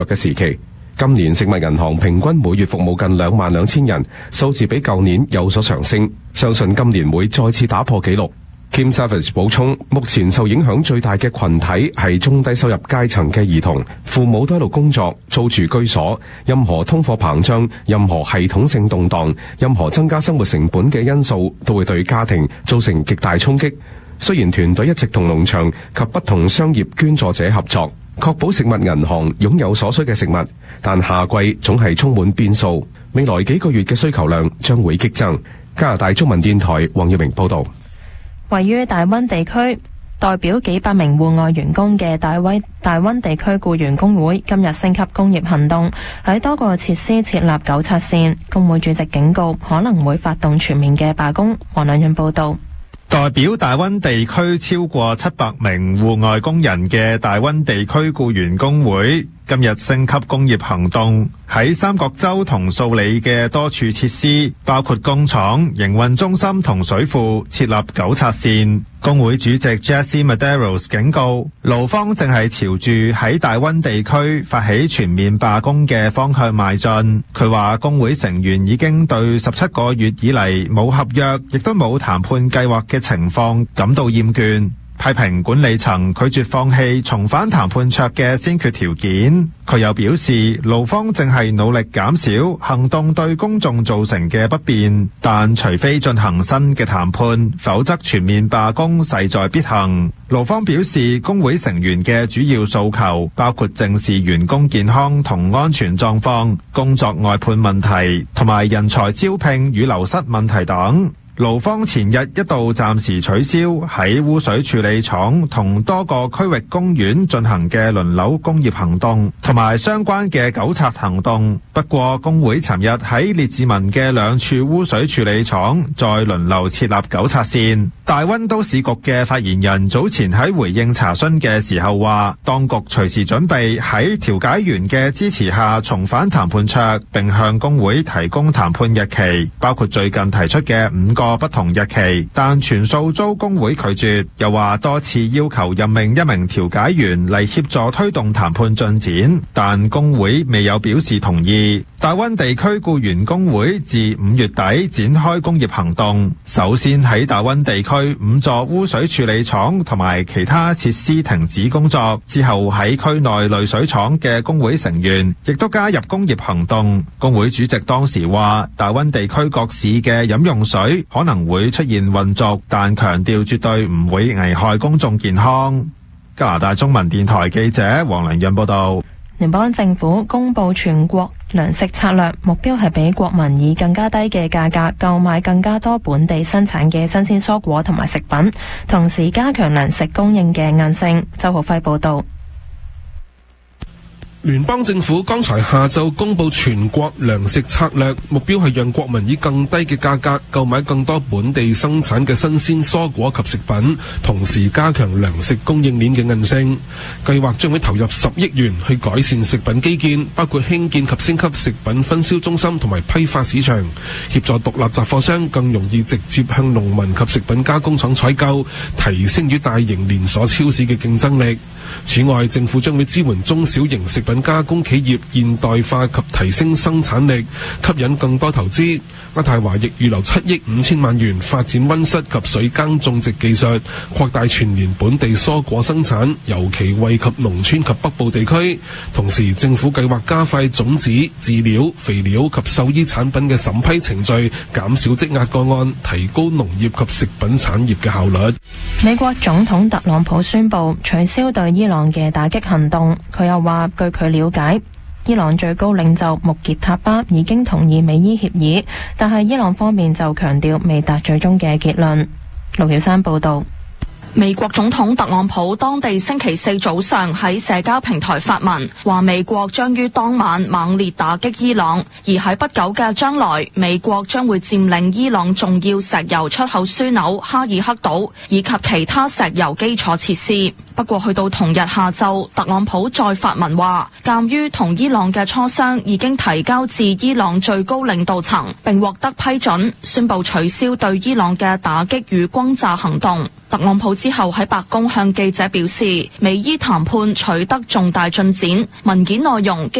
嘅時期。今年食物銀行平均每月服務近22000人，數字比舊年有所上升，相信今年會再次打破紀錄。Kim Savage 補充，目前受影響最大嘅群體係中低收入階層嘅兒童，父母都喺度工作，租住居所，任何通貨膨脹、任何系統性動盪、任何增加生活成本嘅因素，都會對家庭造成極大衝擊。雖然團隊一直同農場及不同商業捐助者合作，確保食物銀行擁有所需嘅食物，但夏季總係充滿變數，未來幾個月嘅需求量將會激增。加拿大中文電台黃耀明報道。 位於大溫地區，代表幾百名戶外員工嘅大溫地區僱員工會今日升級工業行動，喺多個設施設立糾察線。工會主席警告可能會發動全面嘅罷工。黃亮潤報道。 代表大溫地區超過700名戶外工人嘅大溫地區僱員工會今日升級工業行動，喺三角洲同素里嘅多處設施，包括工廠、營運中心同水庫設立糾察線。工會主席 Jesse Medeiros 警告，勞方正係朝住喺大溫地區發起全面罷工嘅方向邁進。佢話工會成員已經對17個月以嚟冇合約，亦都冇談判計劃嘅情況感到厭倦。批評管理層拒絕放棄重返談判桌嘅先決條件。佢又表示，勞方正係努力減少行動對公眾造成嘅不便，但除非進行新嘅談判，否則全面罷工勢在必行。勞方表示，工會成員嘅主要訴求包括正視員工健康同安全狀況、工作外判問題同埋人才招聘與流失問題等。勞方前日一度暫時取消喺污水處理廠同多個區域公園進行嘅輪流工業行動同埋相關嘅糾察行動。不過工會尋日喺列治文嘅2處污水處理廠再輪流設立糾察線。大溫都市局嘅發言人早前喺回應查詢嘅時候話，當局隨時準備喺調解員嘅支持下重返談判桌，並向工會提供談判日期，包括最近提出嘅5個不同日期，但全數遭工會拒絕。又話多次要求任命一名調解員嚟協助推動談判進展，但工會未有表示同意。大溫地區僱員工會自5月底展開工業行動，首先喺大溫地區5座污水處理廠同埋其他設施停止工作，之後喺區內濾水廠嘅工會成員亦都加入工業行動。工會主席當時話，大溫地區各市嘅飲用水可能會出現混濁，但強調絕對唔會危害公眾健康。加拿大中文電台記者黃良潤報道。 聯邦政府公布全國糧食策略，目標係俾國民以更加低嘅價格購買更加多本地生產嘅新鮮蔬果同埋食品，同時加強糧食供應嘅韌性。周浩輝報道。 聯邦政府剛才下晝公布全國糧食策略，目標係讓國民以更低嘅價格購買更多本地生產嘅新鮮蔬果及食品，同時加強糧食供應鏈嘅韌性。計劃將會投入10億元去改善食品基建，包括興建及升級食品分銷中心同埋批發市場，協助獨立雜貨商更容易直接向農民及食品加工廠採購，提升與大型連鎖超市嘅競爭力。此外，政府將會支援中小型食品加工企業現代化及提升生產力，吸引更多投資。渥太華亦預留7億5千萬元發展溫室及水耕種植技術，擴大全年本地蔬果生產，尤其惠及農村及北部地區。同時，政府計劃加快種子、飼料、肥料及獸醫產品嘅審批程序，減少積壓個案，提高農業及食品產業嘅效率。 美國總統特朗普宣布取消對伊朗嘅打擊行動。佢又話，據佢了解，伊朗最高領袖穆傑塔巴已經同意美伊協議，但係伊朗方面就強調未達最終嘅結論。盧曉山報道。 美國總統特朗普當地星期四早上喺社交平台發文，話美國將於當晚猛烈打擊伊朗，而喺不久嘅將來，美國將會佔領伊朗重要石油出口樞紐哈爾克島以及其他石油基礎設施。不不過去到同日下晝，特朗普再發文話，鑑於同伊朗嘅磋商已經提交至伊朗最高領導層，並獲得批准，宣布取消對伊朗嘅打擊與轟炸行動。特朗普之後喺白宮向記者表示，美伊談判取得重大進展，文件內容